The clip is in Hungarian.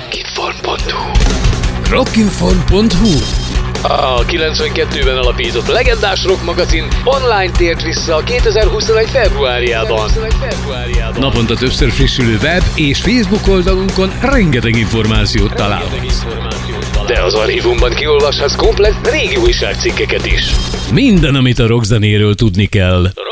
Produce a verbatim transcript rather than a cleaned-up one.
rockinform pont hu rockinform pont hu A kilencvenkettőben alapított legendás rock magazin online tért vissza kétezer-huszonegy februárjában. Naponta többször frissülő web és Facebook oldalunkon rengeteg információt találhatsz. De az archívumban kiolvashatsz komplett régi újságcikkeket is. Minden, amit a rockzenéről tudni kell.